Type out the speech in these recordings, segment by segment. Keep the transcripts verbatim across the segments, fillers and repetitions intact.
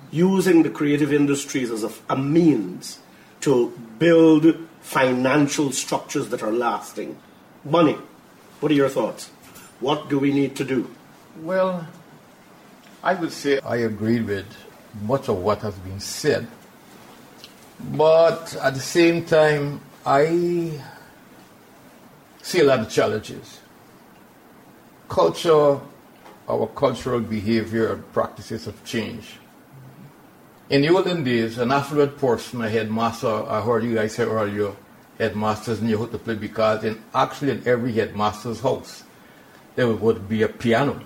using the creative industries as a, a means to build financial structures that are lasting. Bunny, what are your thoughts? What do we need to do? Well, I would say I agree with much of what has been said. But at the same time, I see a lot of challenges. Culture, our cultural behavior and practices have changed. In the olden days, an affluent person, a headmaster, I heard you guys say earlier, headmasters knew how to play, because in actually in every headmaster's house, there would be a piano.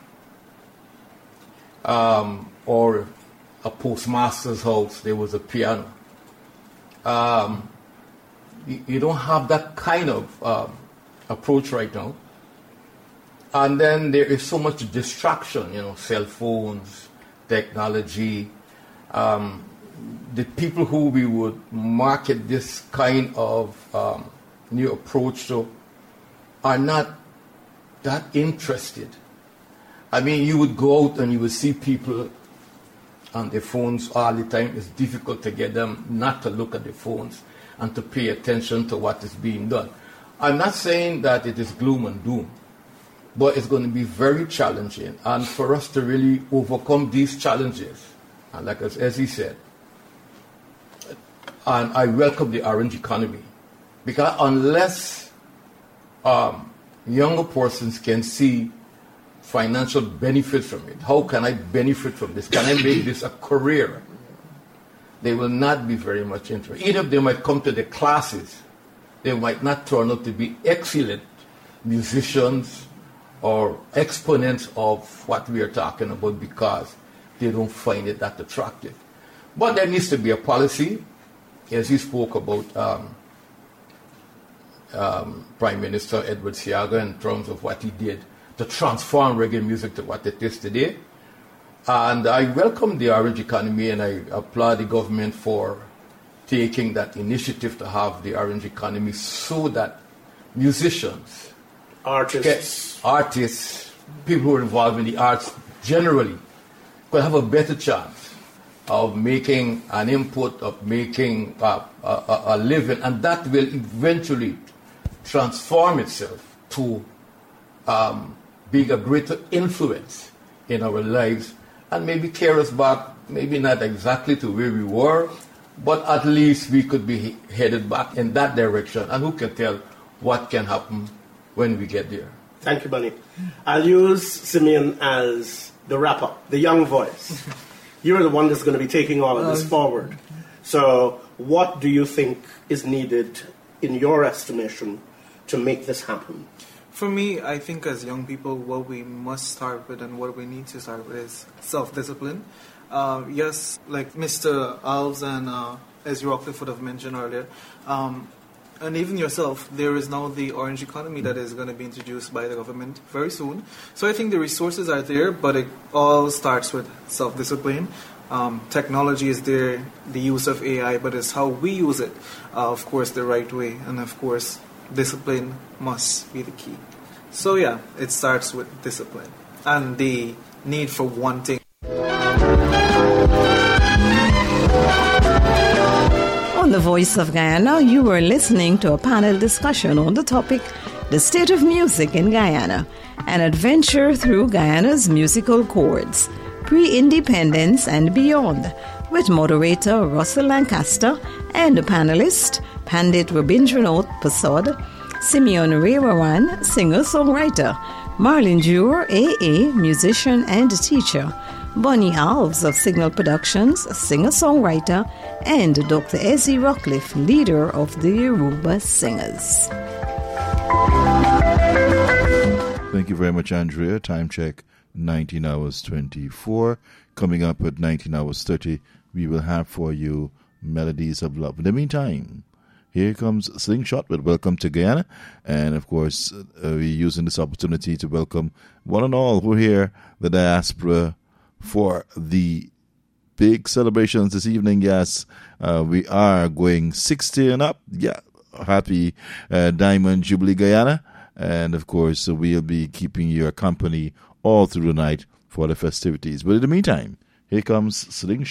Um, or a postmaster's house, there was a piano. Um, you, you don't have that kind of um, approach right now. And then there is so much distraction, you know, cell phones, technology. Um, the people who we would market this kind of um, new approach to are not that interested. I mean, you would go out and you would see people on their phones all the time. It's difficult to get them not to look at their phones and to pay attention to what is being done. I'm not saying that it is gloom and doom, but it's going to be very challenging. And for us to really overcome these challenges, and like as, as he said, and I welcome the orange economy, because unless um, younger persons can see financial benefits from it, how can I benefit from this? Can I make this a career? They will not be very much interested. Even if they might come to the classes, they might not turn out to be excellent musicians or exponents of what we are talking about, because they don't find it that attractive. But there needs to be a policy, as he spoke about um, um, Prime Minister Edward Seaga in terms of what he did to transform reggae music to what it is today. And I welcome the orange economy, and I applaud the government for taking that initiative to have the orange economy, so that musicians, artists, artists, people who are involved in the arts generally, could have a better chance of making an input, of making a, a, a living, and that will eventually transform itself to um, being a greater influence in our lives, and maybe carry us back, maybe not exactly to where we were, but at least we could be headed back in that direction. And who can tell what can happen when we get there. Thank you, Bunny. I'll use Simeon as the rapper, the young voice. You're the one that's going to be taking all of this forward. So what do you think is needed, in your estimation, to make this happen? For me, I think as young people, what we must start with and what we need to start with is self-discipline. Uh, yes, like Mister Alves and uh, Ezra Rockcliffe would have mentioned earlier, um, and even yourself, there is now the orange economy that is going to be introduced by the government very soon. So I think the resources are there, but it all starts with self-discipline. Um, technology is there, the use of A I, but it's how we use it, uh, of course, the right way. And of course, discipline must be the key. So yeah, it starts with discipline and the need for wanting. On The Voice of Guyana, you were listening to a panel discussion on the topic, The State of Music in Guyana, an adventure through Guyana's musical chords, pre-independence and beyond, with moderator Russell Lancaster and the panelist, Pandit Rabindranath Prasad, Simeon Rewaran, singer-songwriter, Marlon Jure, A A, musician and teacher, Bunny Alves of Signal Productions, singer-songwriter, and Doctor Ezzy Rockcliffe, leader of the Yoruba Singers. Thank you very much, Andrea. Time check, nineteen hours twenty-four. Coming up at nineteen hours thirty, we will have for you Melodies of Love. In the meantime, here comes Slingshot with Welcome to Guyana. And, of course, uh, we're using this opportunity to welcome one and all who are here, the diaspora, for the big celebrations this evening. Yes, uh, we are going sixty and up. Yeah, happy uh, Diamond Jubilee Guyana. And, of course, we'll be keeping your company all through the night for the festivities. But in the meantime, here comes Slingshot.